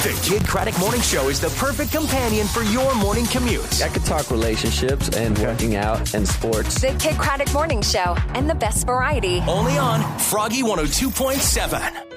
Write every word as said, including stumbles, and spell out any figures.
The Kid Craddock Morning Show is the perfect companion for your morning commute. I could talk relationships and working out and sports. The Kid Craddock Morning Show and the best variety. Only on Froggy one oh two point seven.